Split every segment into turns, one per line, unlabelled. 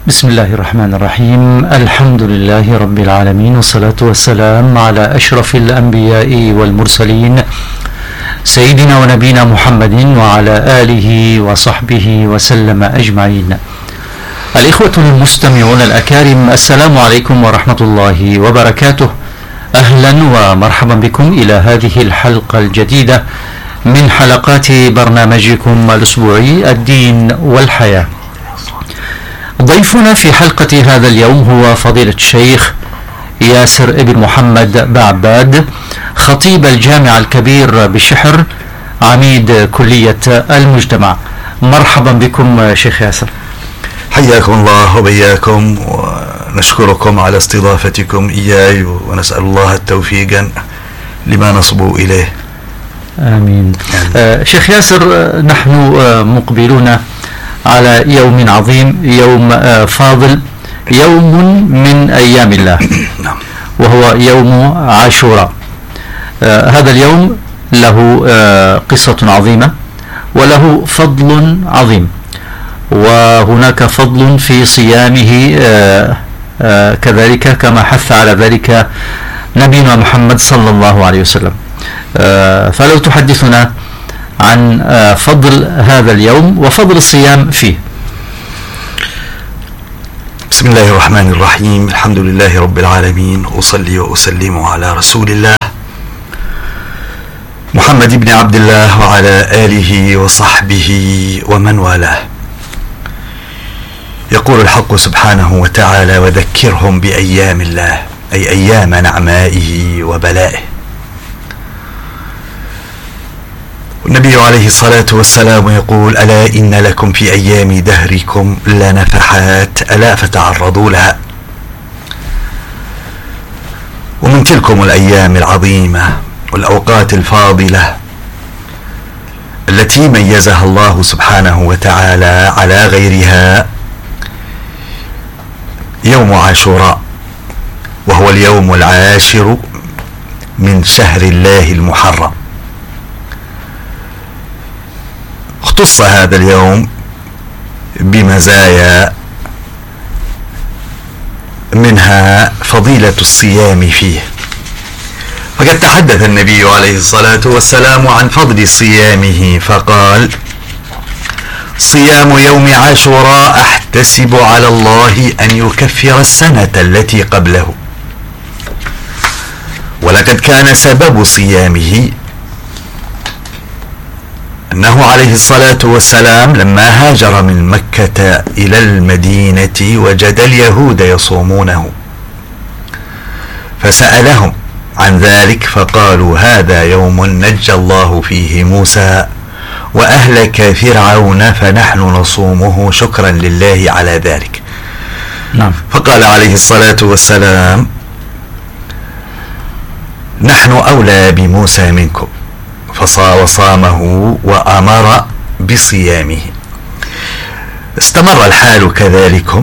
بسم الله الرحمن الرحيم. الحمد لله رب العالمين، والصلاة والسلام على أشرف الأنبياء والمرسلين سيدنا ونبينا محمد وعلى آله وصحبه وسلم أجمعين. الإخوة المستمعون الأكارم، السلام عليكم ورحمة الله وبركاته. أهلا ومرحبا بكم إلى هذه الحلقة الجديدة من حلقات برنامجكم الأسبوعي الدين والحياة. ضيفنا في حلقة هذا اليوم هو فضيلة الشيخ ياسر ابن محمد بعباد، خطيب الجامع الكبير بالشحر، عميد كلية المجتمع. مرحبا بكم شيخ ياسر.
حياكم الله وبياكم، ونشكركم على استضافتكم إياي، ونسأل الله التوفيق لما نصبو إليه.
آمين. شيخ ياسر، نحن مقبلون على يوم عظيم، يوم فاضل، يوم من أيام الله، وهو يوم عاشوراء. هذا اليوم له قصة عظيمة وله فضل عظيم، وهناك فضل في صيامه كذلك كما حث على ذلك نبينا محمد صلى الله عليه وسلم. فلو تحدثنا عن فضل هذا اليوم وفضل الصيام فيه.
بسم الله الرحمن الرحيم. الحمد لله رب العالمين، أصلي وأسلم على رسول الله محمد بن عبد الله وعلى آله وصحبه ومن والاه. يقول الحق سبحانه وتعالى: وذكرهم بأيام الله، أي أيام نعمائه وبلائه. النبي عليه الصلاة والسلام يقول: ألا إن لكم في أيام دهركم لنفحات، ألا فتعرضوا لها. ومن تلكم الأيام العظيمة والأوقات الفاضلة التي ميزها الله سبحانه وتعالى على غيرها يوم عاشوراء، وهو اليوم العاشر من شهر الله المحرم. اختص هذا اليوم بمزايا، منها فضيلة الصيام فيه، فقد تحدث النبي عليه الصلاة والسلام عن فضل صيامه فقال: صيام يوم عاشوراء أحتسب على الله أن يكفر السنة التي قبله. ولقد كان سبب صيامه أنه عليه الصلاة والسلام لما هاجر من مكة إلى المدينة وجد اليهود يصومونه، فسألهم عن ذلك فقالوا: هذا يوم نجى الله فيه موسى وأهلك فرعون، فنحن نصومه شكرا لله على ذلك.
نعم.
فقال عليه الصلاة والسلام: نحن أولى بموسى منكم، وصامه وأمر بصيامه. استمر الحال كذلك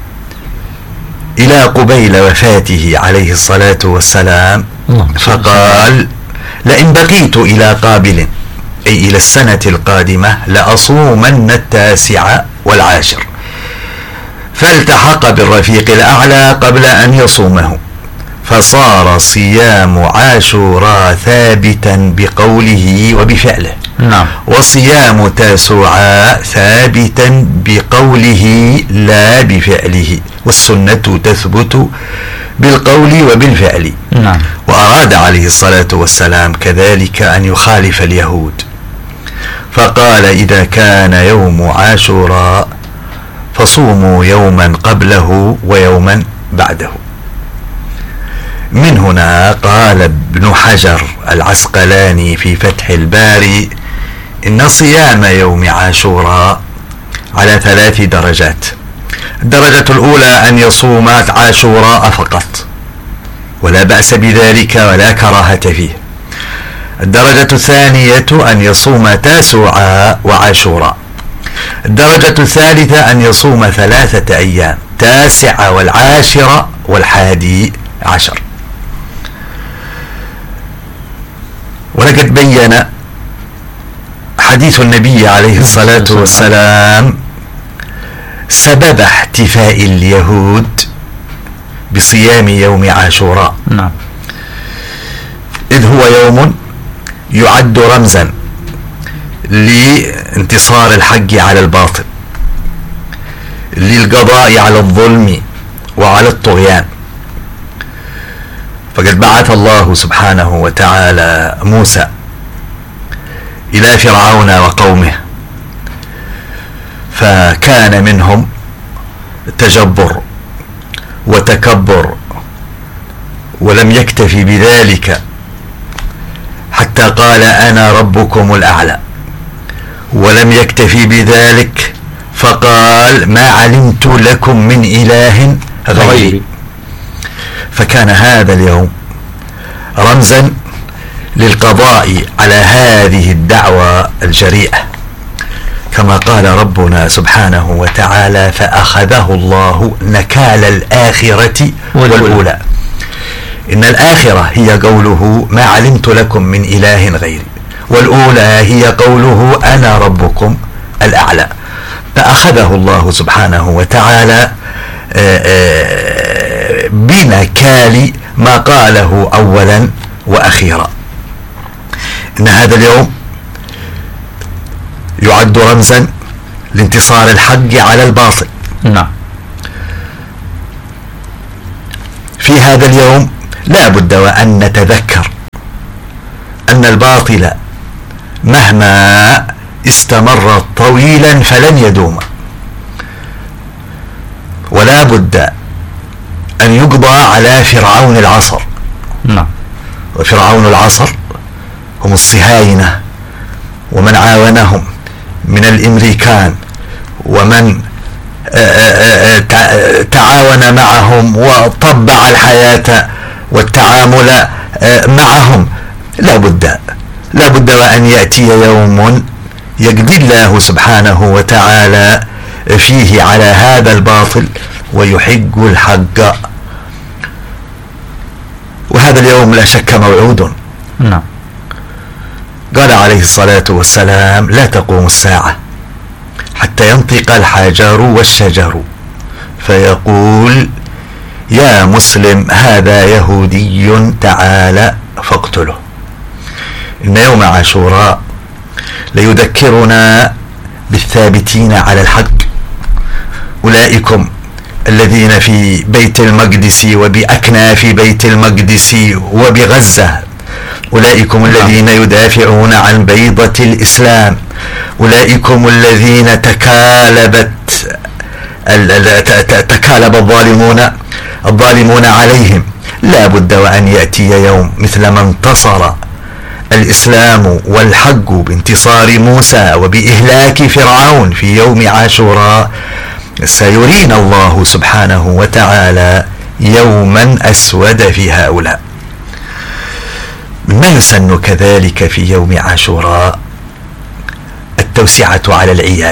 إلى قبيل وفاته عليه الصلاة والسلام، فقال: لئن بقيت إلى قابل، أي إلى السنة القادمة، لأصومن 9 و10. فالتحق بالرفيق الأعلى قبل أن يصومه، فصار صيام عاشوراء ثابتا بقوله وبفعله.
نعم.
وصيام تاسوعاء ثابتا بقوله لا بفعله، والسنة تثبت بالقول وبالفعل.
نعم.
وأراد عليه الصلاة والسلام كذلك أن يخالف اليهود، فقال: إذا كان يوم عاشوراء فصوموا يوما قبله ويوما بعده. من هنا قال ابن حجر العسقلاني في فتح الباري: إن صيام يوم عاشوراء على 3 درجات. الدرجة الأولى أن يصوم عاشوراء فقط، ولا بأس بذلك ولا كراهة فيه. الدرجة الثانية أن يصوم تاسوعاء وعاشوراء. الدرجة الثالثة أن يصوم 3 أيام، 9 و10 و11. ولقد بين حديث النبي عليه الصلاة والسلام سبب احتفاء اليهود بصيام يوم عاشوراء.
نعم.
إذ هو يوم يعد رمزا لانتصار الحق على الباطل، للقضاء على الظلم وعلى الطغيان. فقد بعث الله سبحانه وتعالى موسى إلى فرعون وقومه، فكان منهم تجبر وتكبر، ولم يكتفي بذلك حتى قال أنا ربكم الأعلى، ولم يكتفي بذلك فقال ما علمت لكم من إله غيري. فكان هذا اليوم رمزا للقضاء على هذه الدعوة الجريئة، كما قال ربنا سبحانه وتعالى فأخذه الله نكال الآخرة والأولى. إن الآخرة هي قوله ما علمت لكم من إله غيري، والأولى هي قوله أنا ربكم الأعلى. فأخذه الله سبحانه وتعالى بنكال ما قاله أولا وأخيرا. إن هذا اليوم يعد رمزا لانتصار الحق على الباطل.
نعم.
في هذا اليوم لا بد وأن نتذكر أن الباطل مهما استمر طويلا فلن يدوم، ولا بد أن يقضى على فرعون العصر.
نعم.
وفرعون العصر هم الصهاينة ومن عاونهم من الامريكان ومن تعاون معهم وطبع الحياة والتعامل معهم. لا بد وأن يأتي يوم يقضي الله سبحانه وتعالى فيه على هذا الباطل ويحق الحق، وهذا اليوم لا شك موعود.
نعم.
قال عليه الصلاة والسلام لا تقوم الساعة حتى ينطق الحجر والشجر فيقول يا مسلم هذا يهودي تعالى فاقتله. إن يوم عاشوراء ليذكرنا بالثابتين على الحق، أولئكم الذين في بيت المقدس وبأكناف بيت المقدس وبغزة، أولئكم الذين يدافعون عن بيضة الإسلام، أولئكم الذين تكالب الظالمون عليهم. لا بد وأن يأتي يوم مثل ما انتصر الإسلام والحق بانتصار موسى وبإهلاك فرعون في يوم عاشوراء، سيرينا الله سبحانه وتعالى يوما أسود في هؤلاء. ما يسن كذلك في يوم عاشوراء التوسعة على العيال،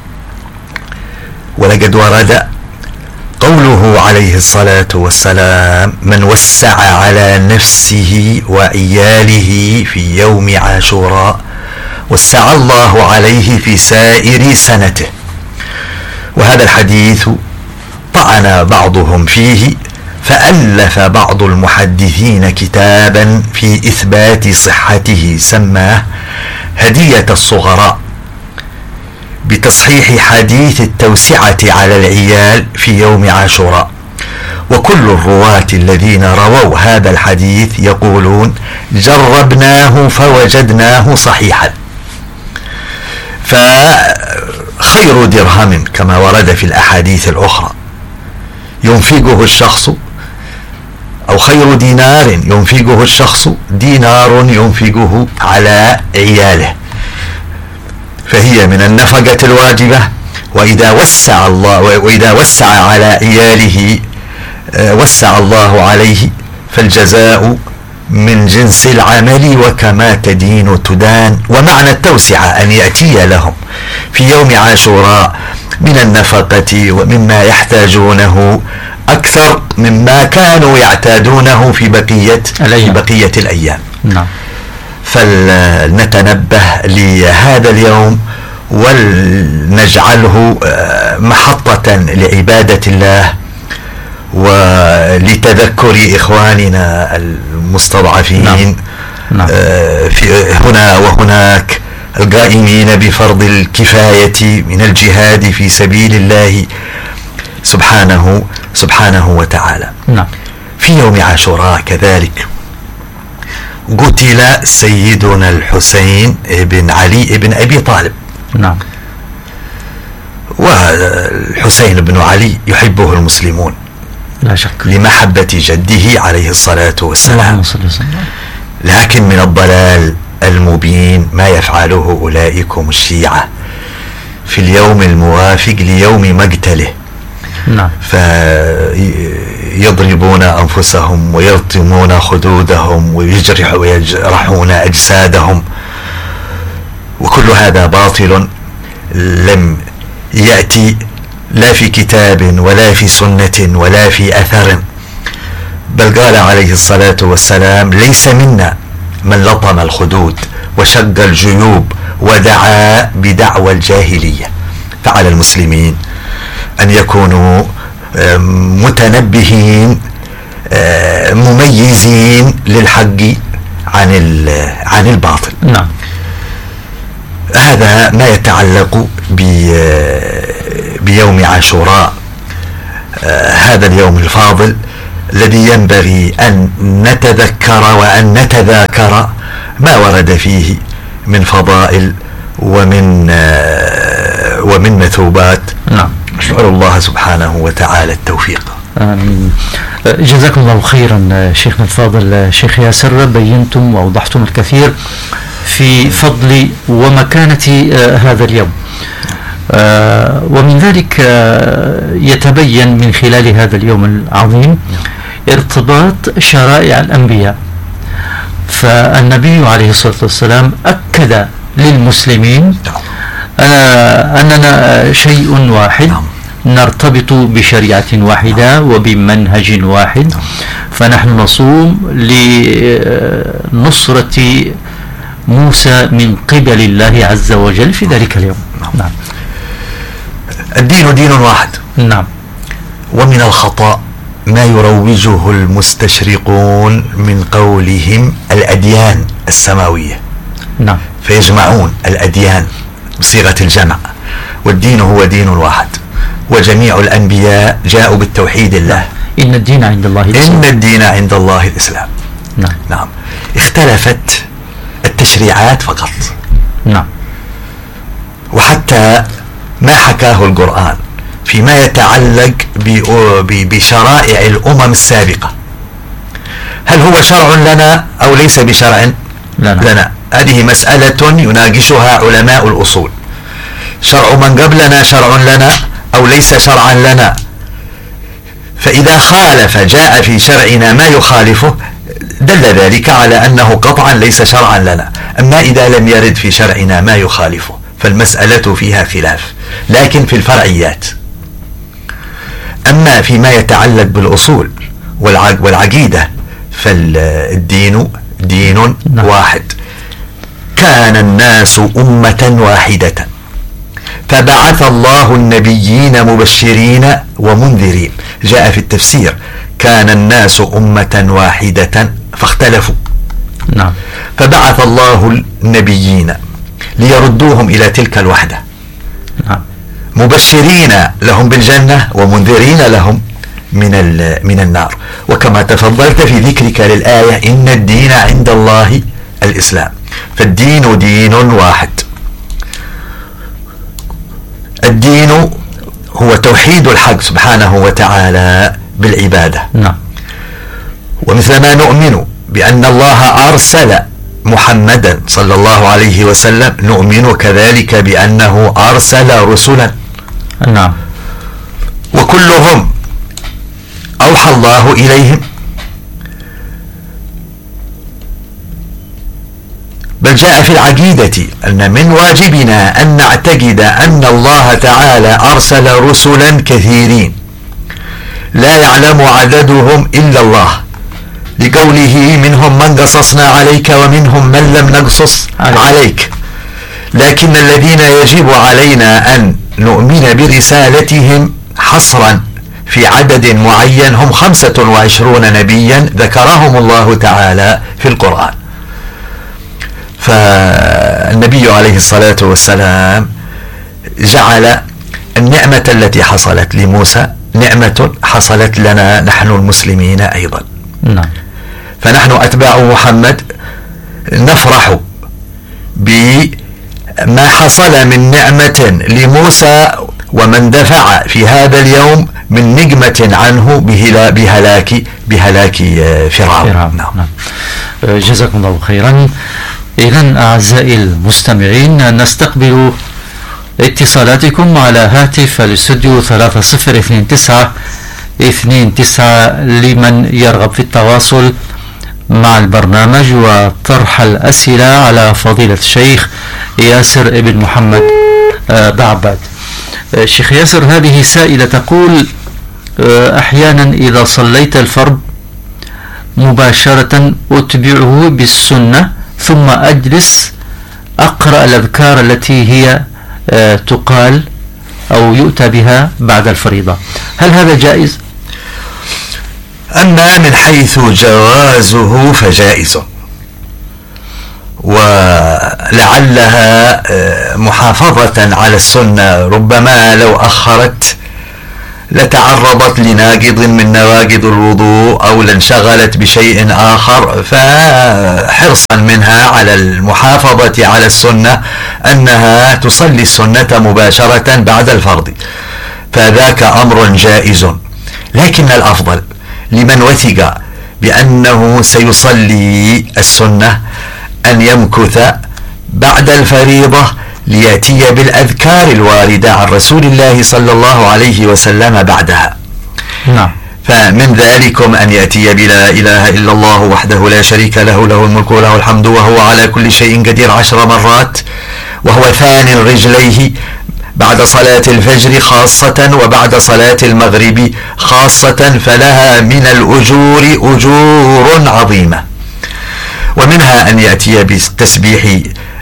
ولقد ورد قوله عليه الصلاة والسلام من وسع على نفسه وعياله في يوم عاشوراء وسع الله عليه في سائر سنته. وهذا الحديث طعن بعضهم فيه، فألف بعض المحدثين كتابا في إثبات صحته سماه هدية الصغراء بتصحيح حديث التوسعة على العيال في يوم عاشوراء. وكل الرواة الذين رووا هذا الحديث يقولون جربناه فوجدناه صحيحا. فخير درهم كما ورد في الأحاديث الأخرى ينفقه الشخص، أو خير دينار ينفقه الشخص دينار ينفقه على عياله، فهي من النفقة الواجبة. وإذا وسع على عياله وسع الله عليه، فالجزاء من جنس العمل وكما تدين تدان. ومعنى التوسعة أن يأتي لهم في يوم عاشوراء من النفقة ومما يحتاجونه أكثر مما كانوا يعتادونه في بقية الأيام.
نعم.
فلنتنبه لهذا اليوم ولنجعله محطة لعبادة الله ولتذكر إخواننا المستضعفين.
نعم. نعم.
في هنا وهناك القائمين بفرض الكفاية من الجهاد في سبيل الله سبحانه وتعالى.
نعم.
في يوم عاشوراء كذلك قتل سيدنا الحسين بن علي بن أبي طالب.
نعم.
والحسين بن علي يحبه المسلمون
لا شك
لمحبة جده عليه الصلاة والسلام. لكن من الضلال المبين ما يفعله أولئكم الشيعة في اليوم الموافق ليوم مقتله.
نعم.
فيضربون أنفسهم ويلطمون خدودهم ويجرحون أجسادهم، وكل هذا باطل لم يأتي لا في كتاب ولا في سنة ولا في أثر، بل قال عليه الصلاة والسلام: ليس منا من لطم الخدود وشق الجيوب ودعا بدعوى الجاهلية. فعلى المسلمين أن يكونوا متنبهين مميزين للحق عن الباطل.
نعم.
هذا ما يتعلق بيوم عاشوراء، هذا اليوم الفاضل الذي ينبغي أن نتذكر وأن نتذاكر ما ورد فيه من فضائل ومن مثوبات.
نعم.
نسأل الله سبحانه وتعالى التوفيق.
آمين. جزاكم الله خيرا شيخنا الفاضل شيخ ياسر، بينتم وأوضحتم الكثير في فضل ومكانة هذا اليوم، ومن ذلك يتبين من خلال هذا اليوم العظيم ارتباط شرائع الأنبياء. فالنبي عليه الصلاة والسلام أكد للمسلمين أننا شيء واحد، نرتبط بشريعة واحدة وبمنهج واحد، فنحن نصوم لنصرة موسى من قبل الله عز وجل في ذلك اليوم. نعم.
الدين دين واحد.
نعم.
ومن الخطأ ما يروجه المستشرقون من قولهم الأديان السماوية.
نعم.
فيجمعون الأديان بصيغة الجمع، والدين هو دين واحد، وجميع الأنبياء جاءوا بالتوحيد الله.
إن الدين عند الله الإسلام.
إن الدين عند الله الإسلام.
نعم.
نعم. اختلفت التشريعات فقط.
نعم.
وحتى ما حكاه القرآن فيما يتعلق بشرائع الأمم السابقة، هل هو شرع لنا أو ليس بشرع لنا؟ هذه مسألة يناقشها علماء الأصول. شرع من قبلنا شرع لنا أو ليس شرعا لنا؟ فإذا خالف جاء في شرعنا ما يخالفه دل ذلك على أنه قطعا ليس شرعا لنا. أما إذا لم يرد في شرعنا ما يخالفه فالمسألة فيها خلاف، لكن في الفرعيات. أما فيما يتعلق بالأصول والعقيدة فالدين دين واحد. كان الناس أمة واحدة فبعث الله النبيين مبشرين ومنذرين. جاء في التفسير: كان الناس أمة واحدة فاختلفوا.
نعم.
فبعث الله النبيين ليردوهم إلى تلك الوحدة.
نعم.
مبشرين لهم بالجنة ومنذرين لهم من النار. وكما تفضلت في ذكرك للآية: إن الدين عند الله الإسلام. فالدين دين واحد. الدين هو توحيد الحق سبحانه وتعالى بالعبادة.
نعم.
ومثل ما نؤمن بأن الله أرسل محمدا صلى الله عليه وسلم، نؤمن كذلك بأنه أرسل رسلا.
نعم.
وكلهم أوحى الله إليهم، بل جاء في العقيدة أن من واجبنا أن نعتقد أن الله تعالى أرسل رسلا كثيرين لا يعلم عددهم إلا الله، لقوله: منهم من قصصنا عليك ومنهم من لم نقصص عليك. لكن الذين يجب علينا أن نؤمن برسالتهم حصرا في عدد معين هم 25 نبيا ذكرهم الله تعالى في القرآن. فالنبي عليه الصلاة والسلام جعل النعمة التي حصلت لموسى نعمة حصلت لنا نحن المسلمين أيضا.
نعم.
فنحن أتباع محمد نفرح بما حصل من نعمة لموسى ومن دفع في هذا اليوم من نقمة عنه بهلاك فرعون.
نعم. جزاكم الله خيرا. إذن أعزائي المستمعين نستقبل اتصالاتكم على هاتف الاستوديو 3029 لمن يرغب في التواصل مع البرنامج وطرح الأسئلة على فضيلة الشيخ ياسر ابن محمد بعباد. شيخ ياسر، هذه سائلة تقول: أحيانا إذا صليت الفرض مباشرة أتبعه بالسنة ثم أجلس أقرأ الأذكار التي هي تقال أو يؤتى بها بعد الفريضة، هل هذا جائز؟
أما من حيث جوازه فجائز، ولعلها محافظة على السنة، ربما لو أخرت لتعرضت لناقض من نواقض الوضوء أو لانشغلت بشيء آخر، فحرصا منها على المحافظة على السنة أنها تصلي السنة مباشرة بعد الفرض، فذاك أمر جائز. لكن الأفضل لمن وثق بأنه سيصلي السنة أن يمكث بعد الفريضة ليأتي بالأذكار الواردة عن رسول الله صلى الله عليه وسلم بعدها.
نعم.
فمن ذلكم أن يأتي بلا إله إلا الله وحده لا شريك له، له الملك وله الحمد وهو على كل شيء قدير 10 مرات، وهو ثاني رجليه بعد صلاة الفجر خاصة وبعد صلاة المغرب خاصة، فلها من الأجور أجور عظيمة. ومنها أن يأتي بالتسبيح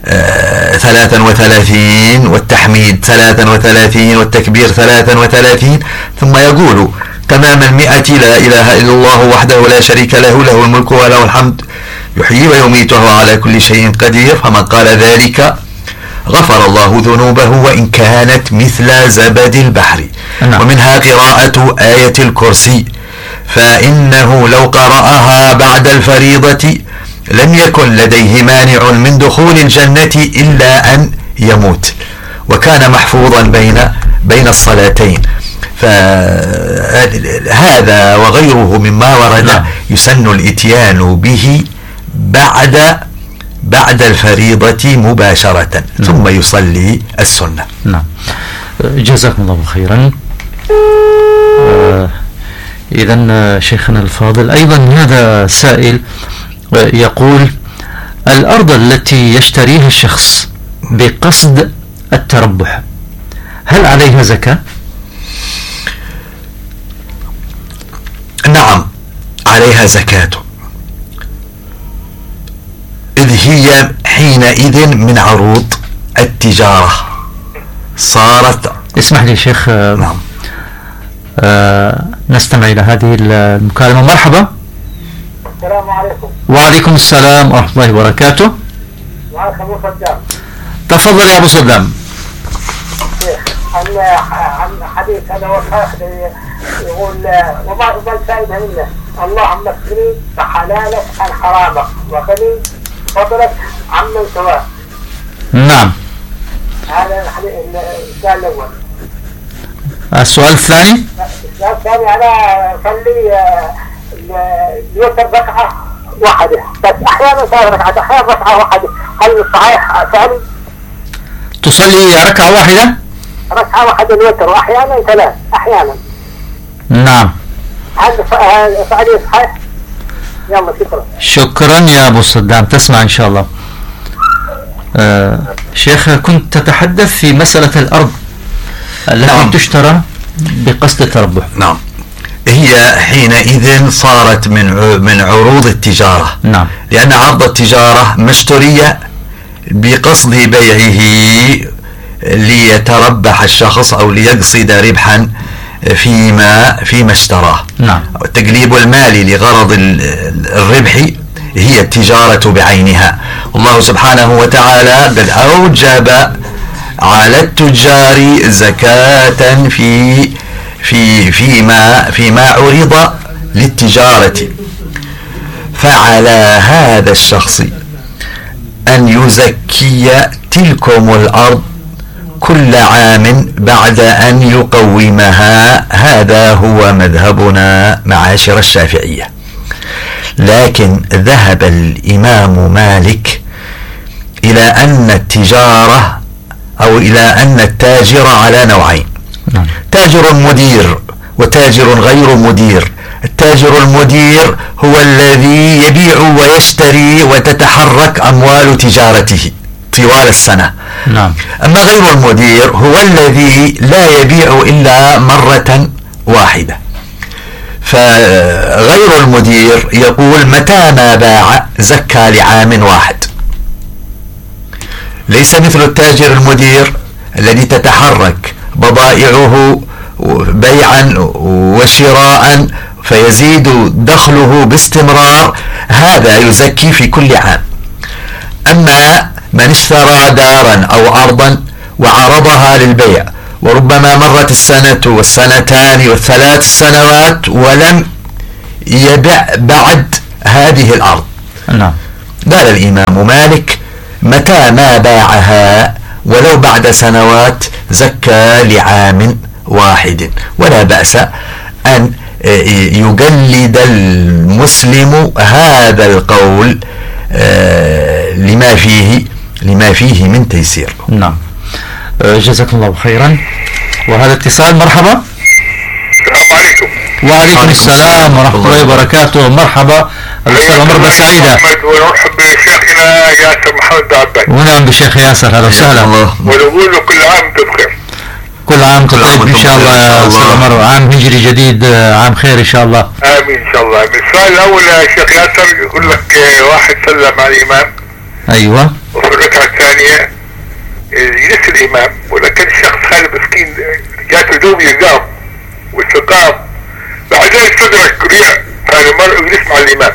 33 والتحميد 33 والتكبير 33، ثم يقول تمام 100 لا إله إلا الله وحده لا شريك له، له الملك وله الحمد يحيي ويميت وهو على كل شيء قدير. فمن قال ذلك غفر الله ذنوبه وإن كانت مثل زبد البحر. ومنها قراءة آية الكرسي، فإنه لو قرأها بعد الفريضة لم يكن لديه مانع من دخول الجنة إلا أن يموت، وكان محفوظا بين الصلاتين. فهذا وغيره مما ورد يسن الإتيان به بعد الفريضة مباشرة، ثم يصلي السنة.
نعم. جزاكم الله خيرا. إذن شيخنا الفاضل، أيضا هذا سائل يقول: الأرض التي يشتريها الشخص بقصد التربح هل عليها زكاة؟
نعم، عليها زكاة، إذ هي حينئذ من عروض التجارة صارت.
اسمح لي شيخ.
نعم.
نستمع إلى هذه المكالمة. مرحبا.
السلام عليكم.
وعليكم السلام ورحمة الله وبركاته.
معك أبو صدام.
تفضل يا أبو صدام.
عن حديث أنا وصاحب يقول: وما أفضل فائدة منه، اللهم اكفني بحلالك عن حرامك وخلي فضلك عمن سواك.
نعم.
هذا السؤال الأول.
السؤال الثاني؟
السؤال الثاني: أنا أصلي يوتر ركعة واحدة، بس أحيانا صار ركعة، أحيانا ركعة واحدة، هل صحيح فعلي؟
تصلي ركعة واحدة؟
ركعة واحدة الوتر، وأحيانا 3 أحيانا.
نعم.
هل فعلي صحيح؟ يلا شكرا.
شكرا يا أبو صدام، تسمع إن شاء الله. شيخ، كنت تتحدث في مسألة الأرض التي
نعم.
تشترى بقصد التربح.
نعم، هي حينئذ صارت من عروض التجارة.
نعم.
لأن عرض التجارة مشترية بقصد بيعه ليتربح الشخص أو ليقصد ربحا فيما اشتراه.
نعم.
تقليب المال لغرض الربح هي التجارة بعينها. الله سبحانه وتعالى قد أوجب على التجار زكاة فيما عرض للتجارة، فعلى هذا الشخص أن يزكي تلكم الأرض كل عام بعد أن يقومها. هذا هو مذهبنا معاشر الشافعية. لكن ذهب الإمام مالك إلى أن التجارة أو إلى أن التاجر على نوعين: تاجر مدير وتاجر غير مدير. التاجر المدير هو الذي يبيع ويشتري وتتحرك أموال تجارته طوال السنة.
نعم.
أما غير المدير هو الذي لا يبيع إلا مرة واحدة. فغير المدير يقول متى ما باع زكى لعام واحد، ليس مثل التاجر المدير الذي تتحرك بضائعه بيعا وشراء فيزيد دخله باستمرار، هذا يزكي في كل عام. أما من اشترى دارا أو أرضا وعرضها للبيع وربما مرت السنة والسنتان والثلاث سنوات ولم يبع بعد هذه الأرض،
نعم،
قال الإمام مالك متى ما باعها ولو بعد سنوات زكى لعام واحد، ولا بأس أن يقلد المسلم هذا القول لما فيه من تيسير.
نعم. جزاكم الله خيرا. وهذا اتصال. مرحبا.
السلام عليكم.
وعليكم السلام ورحمة الله وبركاته. مرحبا الأستاذ عمر بسعيدة.
ونرحب بشيخنا ياسر محمد عباس.
ونعم بشيخ ياسر، هلا وسهلا.
ونقول له كل عام بخير.
كل عام طيب إن شاء الله يا أستاذ عمر، عام هجري جديد، عام خير إن شاء الله.
آمين إن شاء الله. السؤال الأول يا شيخ ياسر يقول لك واحد سلم على الإمام.
أيوة.
وفي الركعة الثانية يجلس الإمام، ولكن الشخص هذا مسكين جاته دوم يقام واستقام، بعدين استدرك ريع هذا المرء يجلس مع الإمام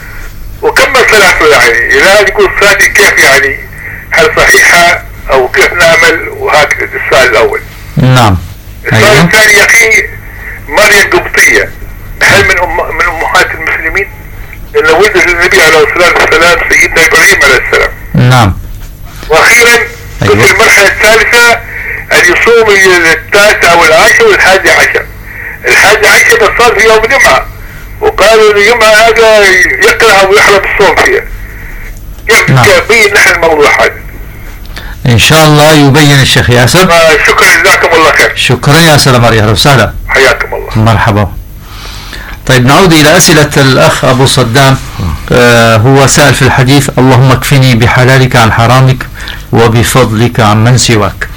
وكمل صلاته. يعني لا يقول صلاتي كيف، يعني هل صحيحة أو كيف نعمل؟ وهكذا. السؤال الأول.
نعم.
السؤال الثاني يا أخي، مريم قبطية هل من أمهات المسلمين؟ لأن ولد النبي عليه الصلاة والسلام سيدنا إبراهيم عليه السلام.
نعم.
وأخيرا في المرحلة الثالثة أن يصوم التاسع والعاشر والحادي عشر. الحادي عشر صار في يوم جمعة، وقالوا الجمعة هذا يكره ويحرم الصوم فيها. كيف نبين نحن الموضوع هذا؟
إن شاء الله يبين الشيخ ياسر.
شكرا، جزاكم الله خير.
شكرا يا سلام عليكم. أهلا وسهلا.
حياكم الله.
مرحبا. طيب نعود إلى أسئلة الأخ أبو صدام. هو سأل في الحديث: اللهم اكفني بحلالك عن حرامك وبفضلك عن من سواك.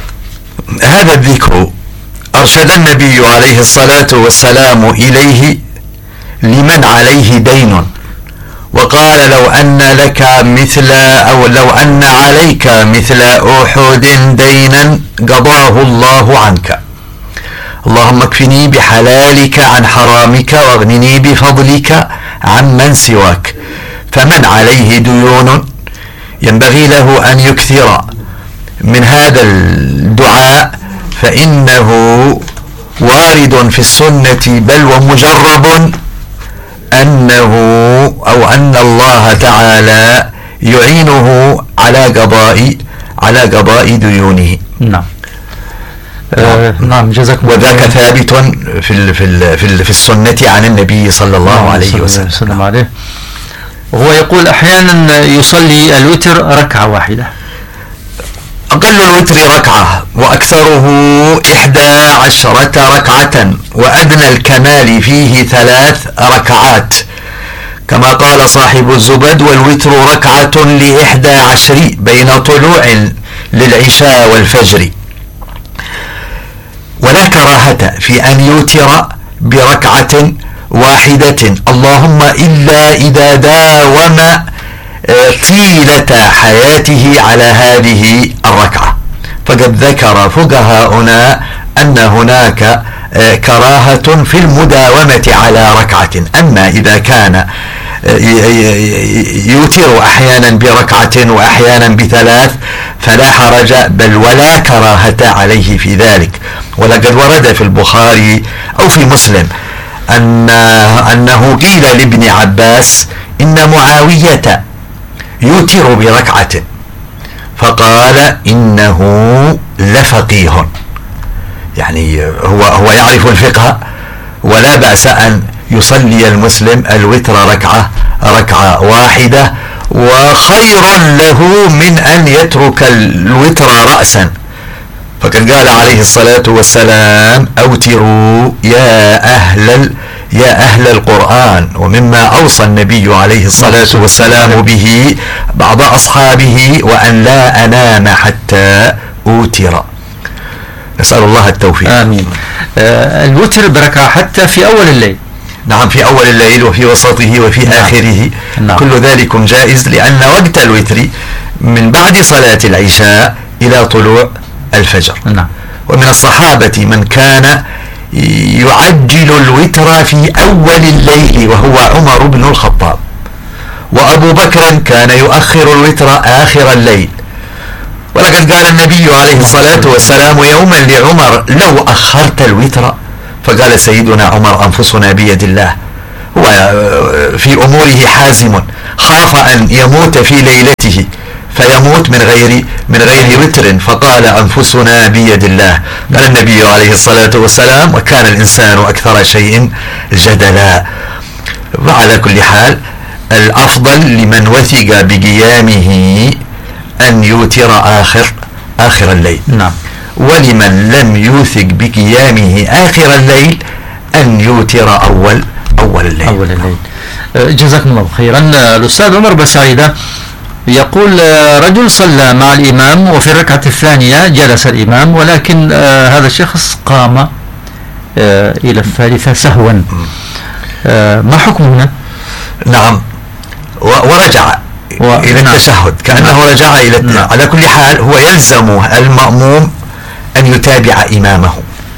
هذا الذكر أرشد النبي عليه الصلاة والسلام إليه لمن عليه دين، وقال: لو أن لك مثل أو لو أن عليك مثل أحد دينا قضاه الله عنك. اللهم اكفني بحلالك عن حرامك واغنني بفضلك عن من سواك. فمن عليه ديون ينبغي له أن يكثر من هذا الدعاء، فإنه وارد في السنة بل ومجرب أنه أو أن الله تعالى يعينه على قضاء ديونه.
نعم. نعم جزاكم
الله. وذاك ثابت في السنة عن النبي صلى الله عليه وسلم
عليه. وهو يقول أحيانا يصلي الوتر ركعة واحدة.
أقل الوتر ركعة وأكثره 11 ركعة، وأدنى الكمال فيه 3 ركعات، كما قال صاحب الزبد: والوتر ركعة ل11 بين طلوع للعشاء والفجر. ولا كراهة في أن يوتر بركعة واحدة، اللهم إلا إذا داوم طيلة حياته على هذه الركعة. فقد ذكر فقهاؤنا أن هناك كراهة في المداومة على ركعة. أما إذا كان يوتر أحيانا بركعة وأحيانا بثلاث فلا حرج بل ولا كراهة عليه في ذلك. ولقد ورد في البخاري أو في مسلم أنه قيل لابن عباس إن معاوية يوتر بركعة فقال إنه لفقيه، يعني هو يعرف الفقه ولا بأس أن يصلي المسلم الوتر ركعة واحدة، وخير له من أن يترك الوتر رأسا. فقد قال عليه الصلاة والسلام أوتروا يا أهل القرآن. ومما أوصى النبي عليه الصلاة والسلام به بعض أصحابه وأن لا أنام حتى أوتر. نسأل الله التوفيق.
آمين. الوتر بركعة حتى في أول الليل.
نعم، في أول الليل وفي وسطه وفي آخره.
نعم.
كل ذلك جائز، لأن وقت الوتر من بعد صلاة العشاء إلى طلوع الفجر.
نعم.
ومن الصحابة من كان يعجل الوتر في أول الليل وهو عمر بن الخطاب، وأبو بكر كان يؤخر الوتر آخر الليل. ولقد قال النبي عليه الصلاة والسلام يوما لعمر لو أخرت الوتر، فقال سيدنا عمر أنفسنا بيد الله، هو في أموره حازم، خاف أن يموت في ليلته فيموت من غير وتر، فقال أنفسنا بيد الله. قال النبي عليه الصلاة والسلام وكان الإنسان أكثر شيء جدلا. وعلى كل حال الأفضل لمن وثق بقيامه أن يوتر آخر الليل.
نعم.
ولمن لم يوثق بقيامه آخر الليل أن يوتر أول الليل.
جزاكم الله خيرا. الأستاذ عمر بسعيدة يقول رجل صلى مع الإمام وفي الركعة الثانية جلس الإمام، ولكن هذا الشخص قام إلى الثالثة سهوا، ما حكمه هنا؟
نعم، ورجع إلى التشهد كأنه رجع إلى على كل حال هو يلزم المأموم أن يتابع إمامه.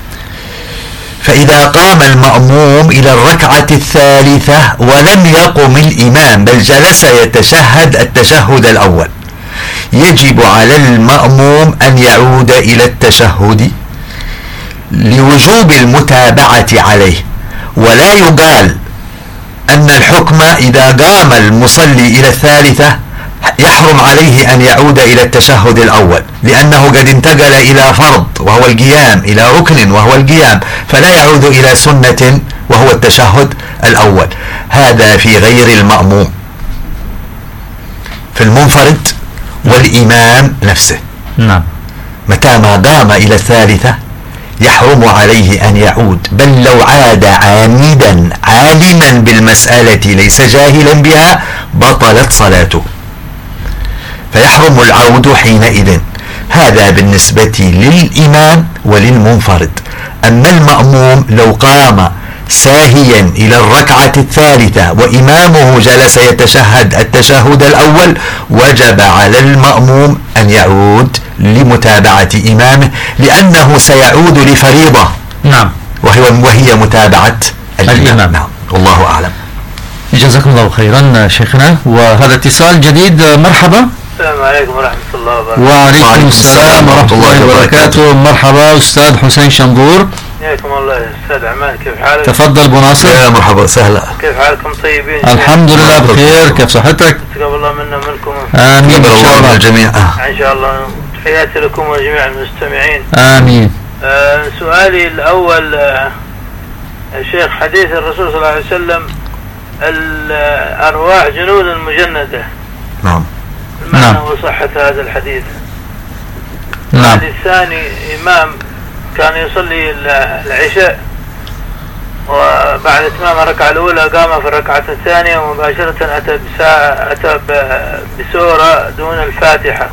فإذا قام المأموم إلى الركعة الثالثة ولم يقم الإمام بل جلس يتشهد التشهد الأول، يجب على المأموم أن يعود إلى التشهد لوجوب المتابعة عليه. ولا يقال أن الحكم إذا قام المصلي إلى الثالثة يحرم عليه أن يعود إلى التشهد الأول، لأنه قد انتقل إلى فرض وهو القيام، إلى ركن وهو القيام، فلا يعود إلى سنة وهو التشهد الأول. هذا في غير المأموم، في المنفرد والإمام نفسه.
نعم.
متى ما قام إلى الثالثة يحرم عليه أن يعود، بل لو عاد عامدا عالما بالمسألة ليس جاهلا بها بطلت صلاته، فيحرم العود حينئذ. هذا بالنسبة للإمام وللمنفرد. أما المأموم لو قام ساهيا إلى الركعة الثالثة وإمامه جلس يتشهد التشهد الأول وجب على المأموم أن يعود لمتابعة إمامه، لأنه سيعود لفريضة.
نعم.
وهي متابعة الإمام. نعم. والله أعلم.
جزاكم الله خيرا شيخنا. وهذا اتصال جديد. مرحبا.
السلام عليكم ورحمة الله وبركاته.
وعليكم السلام ورحمة الله وبركاته. مرحبا أستاذ حسين شنبور.
حياكم الله أستاذ عمان، كيف حالك؟
تفضل أبو ناصر.
يا مرحبا سهلا.
كيف حالكم؟ طيبين؟
الحمد لله بخير. كيف صحتك؟
تقبل الله منا منكم.
آمين إن شاء الله
الجميع.
إن شاء الله. تحياتي لكم وجميع المستمعين.
آمين.
سؤالي الأول الشيخ، حديث الرسول صلى الله عليه وسلم الأرواح جنود مجندة.
نعم.
معنى وصحة هذا الحديث.
نعم.
الثاني إمام كان يصلي العشاء وبعد إتمام الركعة الأولى قام في الركعة الثانية ومباشرة أتى بسورة دون الفاتحة،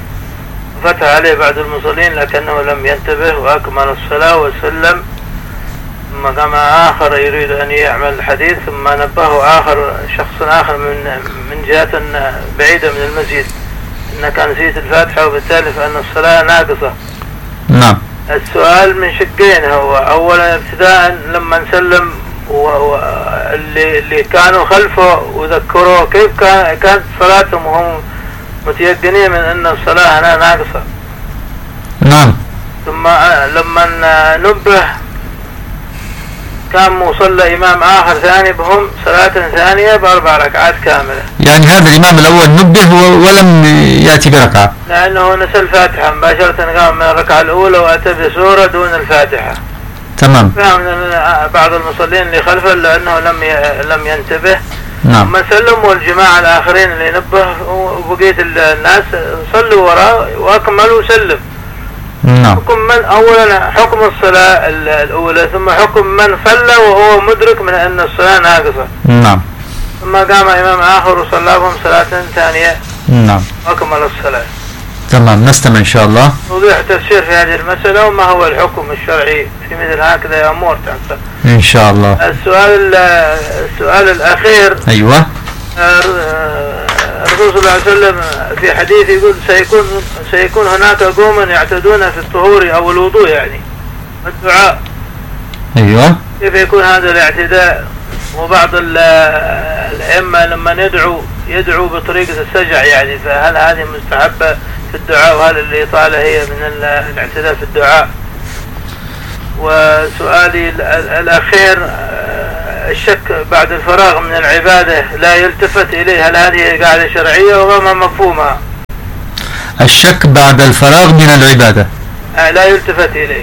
فتح عليه بعض المصلين لكنه لم ينتبه وأكمل الصلاة وسلم، ثم ثم قام آخر يريد أن يعمل الحديث، ثم نبهه شخص آخر من جهة بعيدة من المسجد أنك نسيت الفاتحة وبالتالي فإن الصلاة ناقصة.
نعم.
السؤال من شقين، هو أولا ابتداء لما نسلم اللي كانوا خلفه وذكروه كيف كانت صلاتهم وهم متيقنين من أن الصلاة هنا ناقصة.
نعم.
ثم لما نبه كان مصلى إمام آخر ثاني بهم صلاة ثانية ب4 ركعات كاملة.
يعني هذا الإمام الأول نبه ولم يأتي بركعة
لأنه نسى الفاتحة مباشرة، قام من الركعة الأولى وأتى بسورة دون الفاتحة.
تمام.
فهم بعض المصلين اللي خلفه لأنه لم ينتبه.
نعم.
ثم سلم والجماعة الآخرين اللي نبه وبقية الناس صلوا وراه وأكملوا وسلم.
نعم.
حكم من أولا حكم الصلاة الأولى، ثم حكم من صلى وهو مدرك من أن الصلاة ناقصة.
نعم.
ثم قام إمام آخر وصلى بهم صلاة ثانية.
نعم.
وأكمل الصلاة.
تمام. نستمع إن شاء الله
توضيح تفسير في هذه المسألة وما هو الحكم الشرعي في مثل هكذا أمور تحصل
إن شاء الله.
السؤال الأخير.
أيوة.
الرسول صلى الله عليه وسلم في حديث يقول سيكون هناك قوم يعتدون في الطهور أو الوضوء يعني الدعاء.
أيوة.
كيف يكون هذا الاعتداء؟ وبعض الأئمة لما يدعو بطريقة السجع يعني، فهل هذه مستحبة في الدعاء؟ وهل الإطالة هي من الاعتداء في الدعاء؟ وسؤالي الأخير، الشك بعد الفراغ من العبادة لا يلتفت إليه، هل هذه قاعدة شرعية وما مفهومها؟
الشك بعد الفراغ من العبادة
لا يلتفت إليه،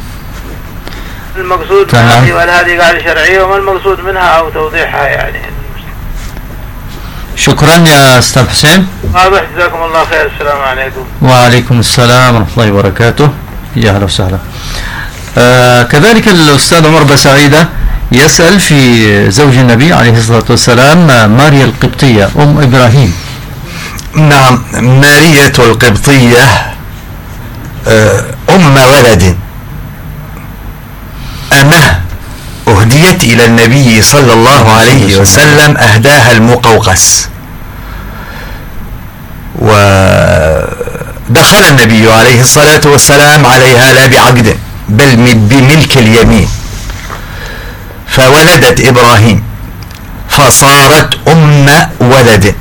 المقصود
تمام.
هذه وهل هذه قاعدة شرعية وما المقصود منها أو توضيحها يعني.
شكرا يا أستاذ حسين.
واضح، جزاكم الله خير. السلام عليكم.
وعليكم السلام ورحمة الله وبركاته. يا أهلا وسهلا. كذلك الأستاذ عمر بسعيدة يسأل في زوج النبي عليه الصلاة والسلام ماريا القبطية أم إبراهيم.
نعم، مارية القبطية أم ولد أمه أهديت إلى النبي صلى الله عليه وسلم، أهداها المقوقس، ودخل النبي عليه الصلاة والسلام عليها لا بعقد بل بملك اليمين، فولدت إبراهيم فصارت أم ولد،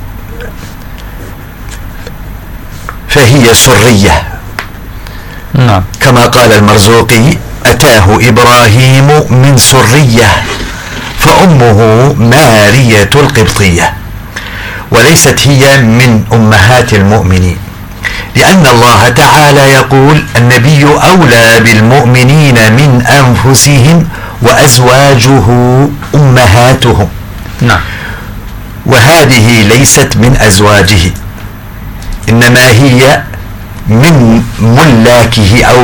فهي سرية.
نعم.
كما قال المرزوقي: أتاه إبراهيم من سرية فأمه مارية القبطية، وليست هي من أمهات المؤمنين، لأن الله تعالى يقول: النبي أولى بالمؤمنين من أنفسهم وأزواجه أمهاتهم.
نعم.
وهذه ليست من أزواجه، إنما هي من ملاكه أو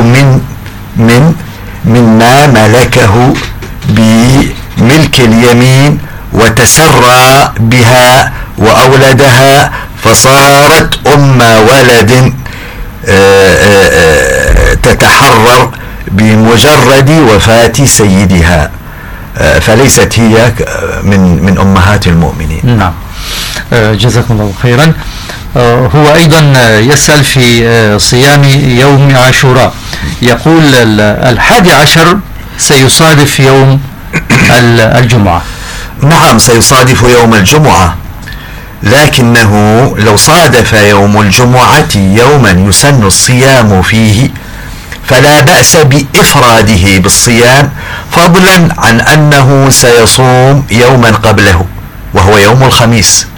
مما ملكه بملك اليمين، وتسرى بها وأولدها فصارت أم ولد تتحرر بمجرد وفاة سيدها، فليست هي من أمهات المؤمنين.
نعم. جزاكم الله خيرا. هو أيضا يسأل في صيام يوم عاشوراء، يقول 11 سيصادف يوم الجمعة.
نعم، سيصادف يوم الجمعة، لكنه لو صادف يوم الجمعة يوما يسن الصيام فيه فلا بأس بإفراده بالصيام، فضلا عن أنه سيصوم يوما قبله وهو يوم الخميس،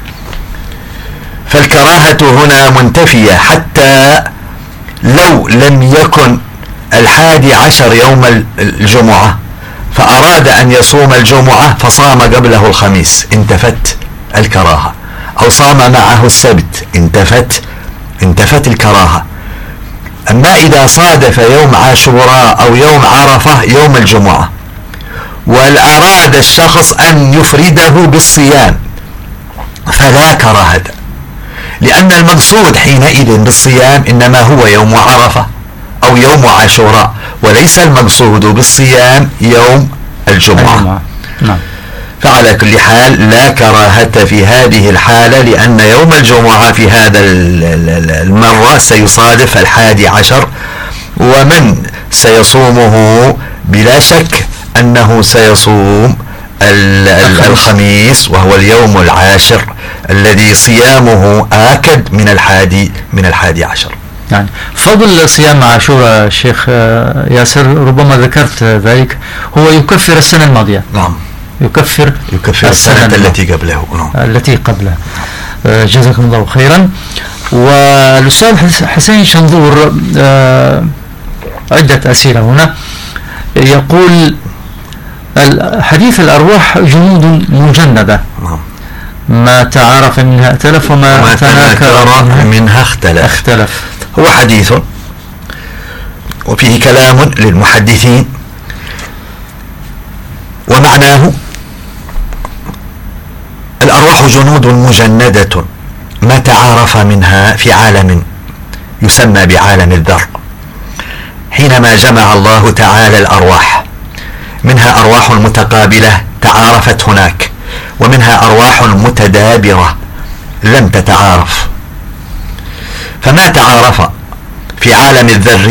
فالكراهة هنا منتفية، حتى لو لم يكن 11 يوم الجمعة فأراد أن يصوم الجمعة فصام قبله الخميس انتفت الكراهة، أو صام معه السبت انتفت الكراهة. أما إذا صادف يوم عاشوراء أو يوم عرفة يوم الجمعة وأراد الشخص أن يفرده بالصيام فلا كراهة، لأن المقصود حينئذ بالصيام إنما هو يوم عرفة أو يوم عاشوراء، وليس المقصود بالصيام يوم الجمعة.
نعم.
فعلى كل حال لا كراهة في هذه الحالة، لأن يوم الجمعة في هذا المرة سيصادف 11، ومن سيصومه بلا شك أنه سيصوم الخميس، وهو اليوم العاشر الذي صيامه آكد من 11.
يعني فضل صيام عاشوراء الشيخ ياسر ربما ذكرت ذلك، هو يكفر السنة الماضية.
نعم،
يكفر
السنة التي قبله.
التي قبله. جزاكم الله خيرا. والأستاذ حسين شنظور عدة أسئلة هنا. يقول حديث الأرواح جنود مجندة، ما تعارف منها ائتلف وما تناكر
منها اختلف. هو حديث وفيه كلام للمحدثين، ومعناه الأرواح جنود مجندة ما تعارف منها في عالم يسمى بعالم الذر. حينما جمع الله تعالى الأرواح، منها أرواح متقابلة تعارفت هناك، ومنها أرواح متدابرة لم تتعارف. فما تعارف في عالم الذر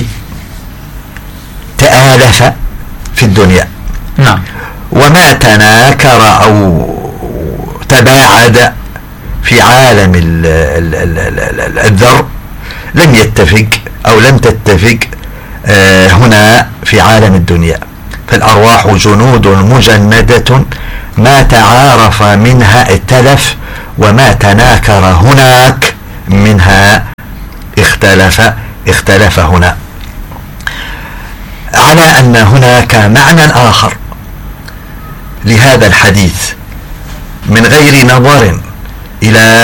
تآلف في الدنيا.
نعم.
وما تناكر أو تباعد في عالم الذر لم يتفق أو لم تتفق هنا في عالم الدنيا. فالأرواح جنود مجندة ما تعارف منها ائتلف، وما تناكر هناك منها اختلف هنا. على أن هناك معنى آخر لهذا الحديث من غير نظر إلى